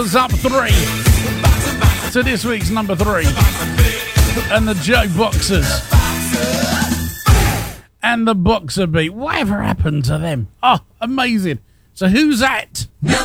Up 3 to this week's number 3, and the Joe Boxers and the Boxer Beat. Whatever happened to them? Oh, amazing. So who's that?